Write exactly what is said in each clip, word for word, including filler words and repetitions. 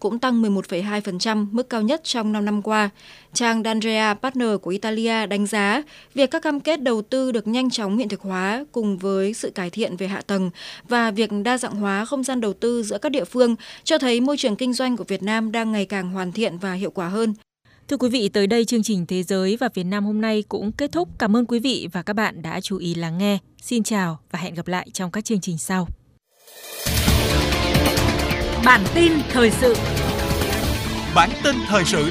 cũng tăng mười một phẩy hai phần trăm, mức cao nhất trong năm năm qua. Trang D'Andrea Partner của Italia đánh giá việc các cam kết đầu tư được nhanh chóng hiện thực hóa cùng với sự cải thiện về hạ tầng và việc đa dạng hóa không gian đầu tư giữa các địa phương cho thấy môi trường kinh doanh của Việt Nam đang ngày càng hoàn thiện và hiệu quả hơn. Thưa quý vị, tới đây chương trình Thế giới và Việt Nam hôm nay cũng kết thúc. Cảm ơn quý vị và các bạn đã chú ý lắng nghe. Xin chào và hẹn gặp lại trong các chương trình sau. Bản tin thời sự. Bản tin thời sự.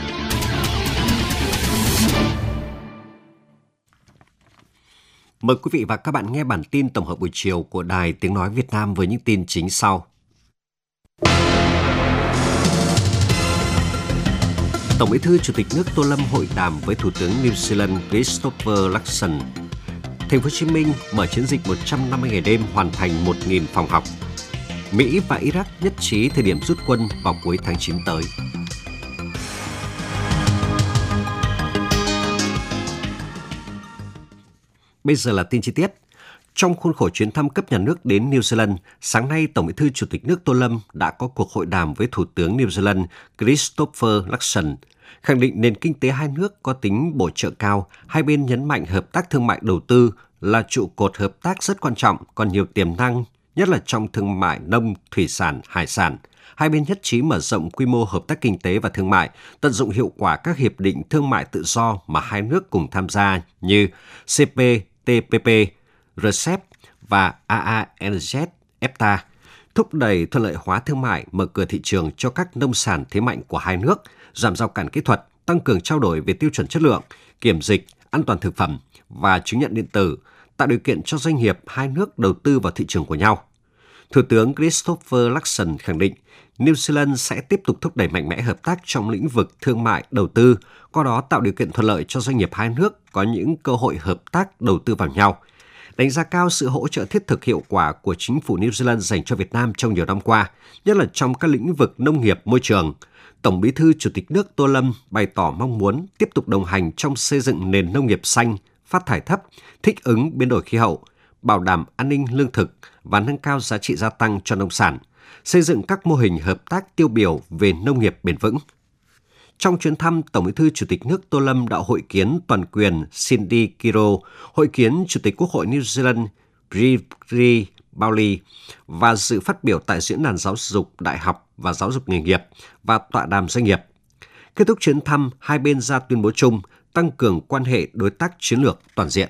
Mời quý vị và các bạn nghe bản tin tổng hợp buổi chiều của Đài Tiếng Nói Việt Nam với những tin chính sau. Tổng Bí thư Chủ tịch nước Tô Lâm hội đàm với Thủ tướng New Zealand Christopher Luxon. Thành phố Hồ Chí Minh mở chiến dịch một trăm năm mươi ngày đêm hoàn thành một nghìn phòng học. Mỹ và Iraq nhất trí thời điểm rút quân vào cuối tháng chín tới. Bây giờ là tin chi tiết. Trong khuôn khổ chuyến thăm cấp nhà nước đến New Zealand, sáng nay Tổng Bí thư Chủ tịch nước Tô Lâm đã có cuộc hội đàm với Thủ tướng New Zealand Christopher Luxon. Khẳng định nền kinh tế hai nước có tính bổ trợ cao, hai bên nhấn mạnh hợp tác thương mại đầu tư là trụ cột hợp tác rất quan trọng, còn nhiều tiềm năng, nhất là trong thương mại nông, thủy sản, hải sản. Hai bên nhất trí mở rộng quy mô hợp tác kinh tế và thương mại, tận dụng hiệu quả các hiệp định thương mại tự do mà hai nước cùng tham gia như C P T P P, R C E P và A A N Z E F T A, thúc đẩy thuận lợi hóa thương mại, mở cửa thị trường cho các nông sản thế mạnh của hai nước, giảm rào cản kỹ thuật, tăng cường trao đổi về tiêu chuẩn chất lượng, kiểm dịch, an toàn thực phẩm và chứng nhận điện tử, tạo điều kiện cho doanh nghiệp hai nước đầu tư vào thị trường của nhau. Thủ tướng Christopher Luxon khẳng định New Zealand sẽ tiếp tục thúc đẩy mạnh mẽ hợp tác trong lĩnh vực thương mại, đầu tư, qua đó tạo điều kiện thuận lợi cho doanh nghiệp hai nước có những cơ hội hợp tác đầu tư vào nhau. Đánh giá cao sự hỗ trợ thiết thực hiệu quả của chính phủ New Zealand dành cho Việt Nam trong nhiều năm qua, nhất là trong các lĩnh vực nông nghiệp, môi trường. Tổng Bí thư Chủ tịch nước Tô Lâm bày tỏ mong muốn tiếp tục đồng hành trong xây dựng nền nông nghiệp xanh, phát thải thấp, thích ứng biến đổi khí hậu, bảo đảm an ninh lương thực và nâng cao giá trị gia tăng cho nông sản, xây dựng các mô hình hợp tác tiêu biểu về nông nghiệp bền vững. Trong chuyến thăm, Tổng Bí thư Chủ tịch nước Tô Lâm đã hội kiến toàn quyền Cindy Kiro, hội kiến Chủ tịch Quốc hội New Zealand Briri Bowley và dự phát biểu tại diễn đàn giáo dục đại học và giáo dục nghề nghiệp và tọa đàm doanh nghiệp. Kết thúc chuyến thăm, hai bên ra tuyên bố chung tăng cường quan hệ đối tác chiến lược toàn diện.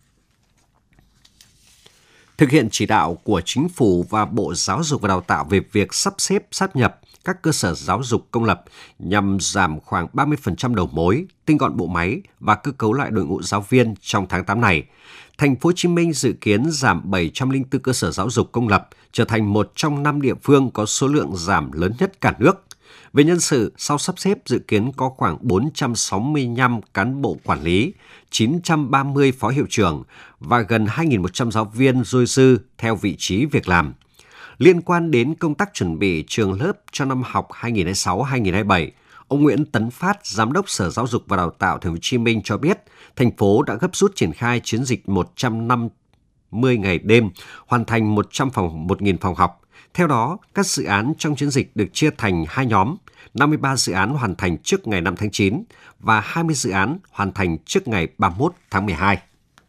Thực hiện chỉ đạo của Chính phủ và Bộ Giáo dục và Đào tạo về việc sắp xếp sáp nhập các cơ sở giáo dục công lập nhằm giảm khoảng ba mươi phần trăm đầu mối, tinh gọn bộ máy và cơ cấu lại đội ngũ giáo viên trong tháng tám này. Thành phố Hồ Chí Minh dự kiến giảm bảy trăm lẻ bốn cơ sở giáo dục công lập, trở thành một trong năm địa phương có số lượng giảm lớn nhất cả nước. Về nhân sự, sau sắp xếp dự kiến có khoảng bốn trăm sáu mươi lăm cán bộ quản lý, chín trăm ba mươi phó hiệu trưởng và gần hai nghìn một trăm giáo viên dôi dư theo vị trí việc làm. Liên quan đến công tác chuẩn bị trường lớp cho năm học hai nghìn không trăm hai mươi sáu hai nghìn không trăm hai mươi bảy, ông Nguyễn Tấn Phát, Giám đốc Sở Giáo dục và Đào tạo Thành phố Hồ Chí Minh cho biết, thành phố đã gấp rút triển khai chiến dịch một trăm năm mươi ngày đêm, hoàn thành một trăm phòng, một nghìn phòng học. Theo đó, các dự án trong chiến dịch được chia thành hai nhóm, năm mươi ba dự án hoàn thành trước ngày năm tháng chín và hai mươi dự án hoàn thành trước ngày ba mươi mốt tháng mười hai.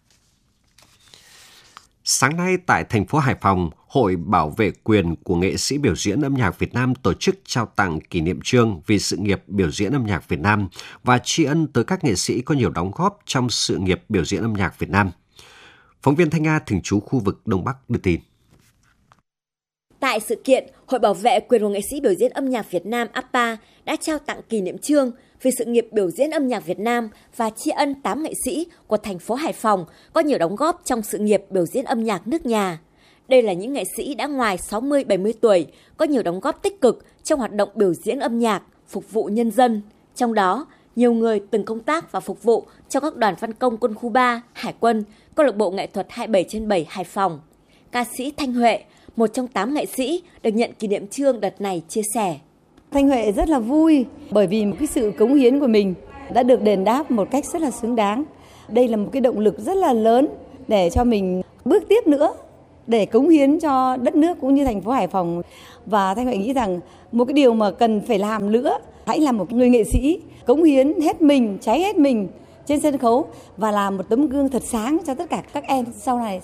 Sáng nay tại thành phố Hải Phòng, Hội Bảo vệ quyền của nghệ sĩ biểu diễn âm nhạc Việt Nam tổ chức trao tặng kỷ niệm chương vì sự nghiệp biểu diễn âm nhạc Việt Nam và tri ân tới các nghệ sĩ có nhiều đóng góp trong sự nghiệp biểu diễn âm nhạc Việt Nam. Phóng viên Thanh Nga thường trú khu vực Đông Bắc đưa tin. Tại sự kiện, Hội Bảo vệ quyền của nghệ sĩ biểu diễn âm nhạc Việt Nam a pê a đã trao tặng kỷ niệm chương vì sự nghiệp biểu diễn âm nhạc Việt Nam và tri ân tám nghệ sĩ của thành phố Hải Phòng có nhiều đóng góp trong sự nghiệp biểu diễn âm nhạc nước nhà. Đây là những nghệ sĩ đã ngoài sáu mươi bảy mươi tuổi, có nhiều đóng góp tích cực trong hoạt động biểu diễn âm nhạc, phục vụ nhân dân. Trong đó, nhiều người từng công tác và phục vụ cho các đoàn văn công quân khu ba, Hải quân, câu lạc bộ nghệ thuật hai mươi bảy trên bảy Hải Phòng. Ca sĩ Thanh Huệ, một trong tám nghệ sĩ được nhận kỷ niệm chương đợt này chia sẻ. Thanh Huệ rất là vui bởi vì một cái sự cống hiến của mình đã được đền đáp một cách rất là xứng đáng. Đây là một cái động lực rất là lớn để cho mình bước tiếp nữa để cống hiến cho đất nước cũng như thành phố Hải Phòng. Và Thanh Huệ nghĩ rằng một cái điều mà cần phải làm nữa, hãy là một người nghệ sĩ cống hiến hết mình, cháy hết mình trên sân khấu và làm một tấm gương thật sáng cho tất cả các em sau này.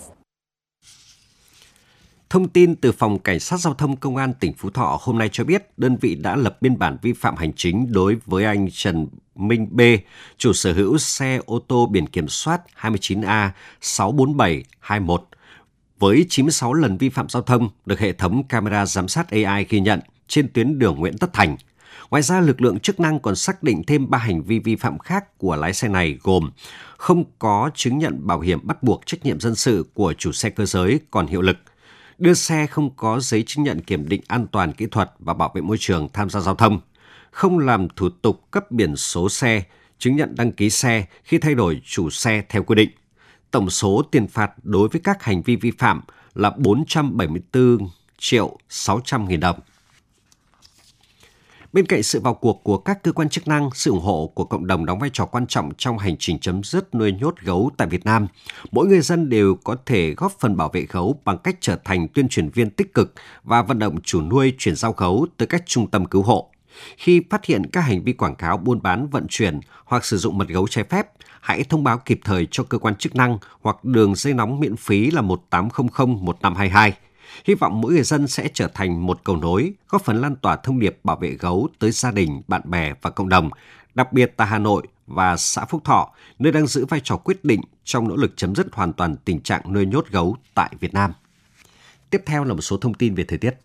Thông tin từ Phòng Cảnh sát Giao thông Công an tỉnh Phú Thọ hôm nay cho biết đơn vị đã lập biên bản vi phạm hành chính đối với anh Trần Minh B, chủ sở hữu xe ô tô biển kiểm soát hai chín A sáu bốn bảy hai mốt, với chín mươi sáu lần vi phạm giao thông được hệ thống camera giám sát A I ghi nhận trên tuyến đường Nguyễn Tất Thành. Ngoài ra, lực lượng chức năng còn xác định thêm ba hành vi vi phạm khác của lái xe này gồm không có chứng nhận bảo hiểm bắt buộc trách nhiệm dân sự của chủ xe cơ giới còn hiệu lực, đưa xe không có giấy chứng nhận kiểm định an toàn kỹ thuật và bảo vệ môi trường tham gia giao thông, không làm thủ tục cấp biển số xe, chứng nhận đăng ký xe khi thay đổi chủ xe theo quy định. Tổng số tiền phạt đối với các hành vi vi phạm là bốn trăm bảy mươi tư triệu sáu trăm nghìn đồng. Bên cạnh sự vào cuộc của các cơ quan chức năng, sự ủng hộ của cộng đồng đóng vai trò quan trọng trong hành trình chấm dứt nuôi nhốt gấu tại Việt Nam. Mỗi người dân đều có thể góp phần bảo vệ gấu bằng cách trở thành tuyên truyền viên tích cực và vận động chủ nuôi chuyển giao gấu tới các trung tâm cứu hộ. Khi phát hiện các hành vi quảng cáo buôn bán, vận chuyển hoặc sử dụng mật gấu trái phép, hãy thông báo kịp thời cho cơ quan chức năng hoặc đường dây nóng miễn phí là một tám không không một năm hai hai. Hy vọng mỗi người dân sẽ trở thành một cầu nối, góp phần lan tỏa thông điệp bảo vệ gấu tới gia đình, bạn bè và cộng đồng, đặc biệt tại Hà Nội và xã Phúc Thọ, nơi đang giữ vai trò quyết định trong nỗ lực chấm dứt hoàn toàn tình trạng nuôi nhốt gấu tại Việt Nam. Tiếp theo là một số thông tin về thời tiết.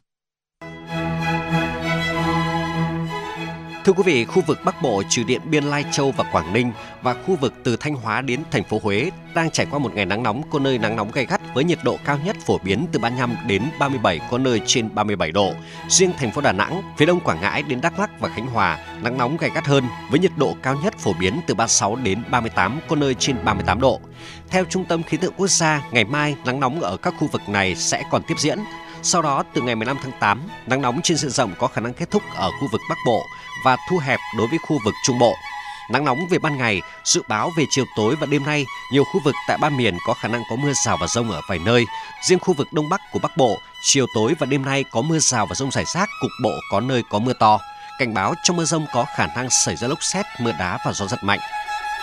Thưa quý vị, khu vực Bắc Bộ trừ Điện Biên, Lai Châu và Quảng Ninh và khu vực từ Thanh Hóa đến thành phố Huế đang trải qua một ngày nắng nóng, có nơi nắng nóng gay gắt với nhiệt độ cao nhất phổ biến từ ba mươi lăm đến ba mươi bảy, có nơi trên ba mươi bảy độ. Riêng thành phố Đà Nẵng, phía đông Quảng Ngãi đến Đắk Lắk và Khánh Hòa nắng nóng gay gắt hơn với nhiệt độ cao nhất phổ biến từ ba mươi sáu đến ba mươi tám, có nơi trên ba mươi tám độ. Theo Trung tâm Khí tượng Quốc gia, ngày mai nắng nóng ở các khu vực này sẽ còn tiếp diễn. Sau đó, từ ngày mười lăm tháng tám, nắng nóng trên diện rộng có khả năng kết thúc ở khu vực Bắc Bộ và thu hẹp đối với khu vực Trung Bộ. Nắng nóng về ban ngày, dự báo về chiều tối và đêm nay, nhiều khu vực tại ba miền có khả năng có mưa rào và dông ở vài nơi. Riêng khu vực Đông Bắc của Bắc Bộ, chiều tối và đêm nay có mưa rào và dông rải rác, cục bộ có nơi có mưa to. Cảnh báo trong mưa dông có khả năng xảy ra lốc sét, mưa đá và gió giật mạnh.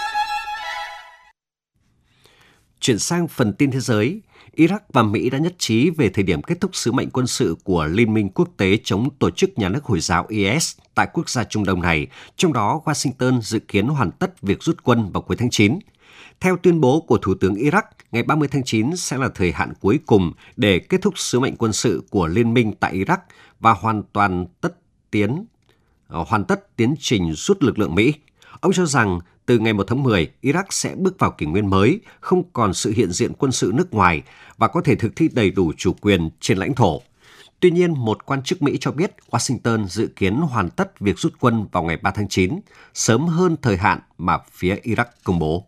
Chuyển sang phần tin thế giới, Iraq và Mỹ đã nhất trí về thời điểm kết thúc sứ mệnh quân sự của Liên minh quốc tế chống tổ chức nhà nước Hồi giáo i ét tại quốc gia Trung Đông này, trong đó Washington dự kiến hoàn tất việc rút quân vào cuối tháng chín. Theo tuyên bố của Thủ tướng Iraq, ngày ba mươi tháng chín sẽ là thời hạn cuối cùng để kết thúc sứ mệnh quân sự của Liên minh tại Iraq và hoàn toàn tất tiến, hoàn tất tiến trình rút lực lượng Mỹ. Ông cho rằng từ ngày một tháng mười, Iraq sẽ bước vào kỷ nguyên mới, không còn sự hiện diện quân sự nước ngoài và có thể thực thi đầy đủ chủ quyền trên lãnh thổ. Tuy nhiên, một quan chức Mỹ cho biết Washington dự kiến hoàn tất việc rút quân vào ngày ba tháng chín, sớm hơn thời hạn mà phía Iraq công bố.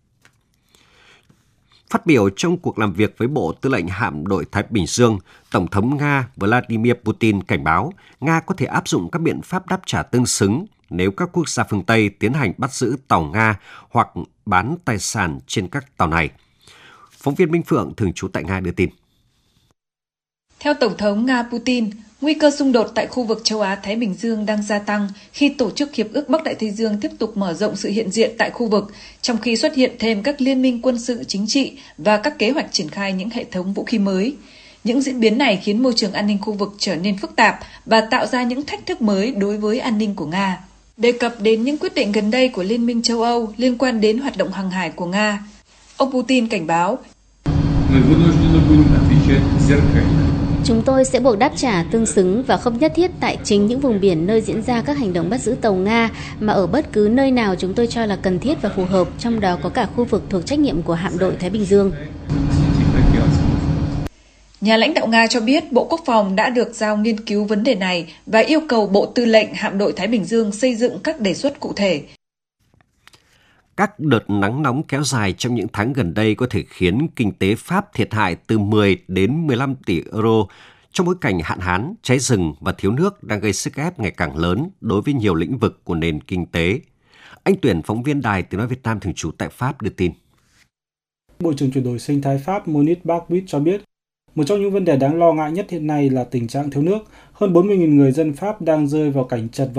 Phát biểu trong cuộc làm việc với Bộ Tư lệnh Hạm đội Thái Bình Dương, Tổng thống Nga Vladimir Putin cảnh báo Nga có thể áp dụng các biện pháp đáp trả tương xứng nếu các quốc gia phương Tây tiến hành bắt giữ tàu Nga hoặc bán tài sản trên các tàu này. Phóng viên Minh Phượng thường trú tại Nga đưa tin. Theo Tổng thống Nga Putin, nguy cơ xung đột tại khu vực châu Á-Thái Bình Dương đang gia tăng khi Tổ chức Hiệp ước Bắc Đại Tây Dương tiếp tục mở rộng sự hiện diện tại khu vực, trong khi xuất hiện thêm các liên minh quân sự chính trị và các kế hoạch triển khai những hệ thống vũ khí mới. Những diễn biến này khiến môi trường an ninh khu vực trở nên phức tạp và tạo ra những thách thức mới đối với an ninh của Nga. Đề cập đến những quyết định gần đây của Liên minh châu Âu liên quan đến hoạt động hàng hải của Nga, ông Putin cảnh báo chúng tôi sẽ buộc đáp trả tương xứng và không nhất thiết tại chính những vùng biển nơi diễn ra các hành động bắt giữ tàu Nga, mà ở bất cứ nơi nào chúng tôi cho là cần thiết và phù hợp, trong đó có cả khu vực thuộc trách nhiệm của Hạm đội Thái Bình Dương. Nhà lãnh đạo Nga cho biết Bộ Quốc phòng đã được giao nghiên cứu vấn đề này và yêu cầu Bộ Tư lệnh Hạm đội Thái Bình Dương xây dựng các đề xuất cụ thể. Các đợt nắng nóng kéo dài trong những tháng gần đây có thể khiến kinh tế Pháp thiệt hại từ mười đến mười lăm tỷ euro trong bối cảnh hạn hán, cháy rừng và thiếu nước đang gây sức ép ngày càng lớn đối với nhiều lĩnh vực của nền kinh tế. Anh Tuyển, phóng viên Đài Tiếng nói Việt Nam thường trú tại Pháp đưa tin. Bộ trưởng chuyển đổi sinh thái Pháp Monique Barbuit cho biết Một trong những vấn đề đáng lo ngại nhất hiện nay là tình trạng thiếu nước. Hơn bốn mươi nghìn người dân Pháp đang rơi vào cảnh chật vật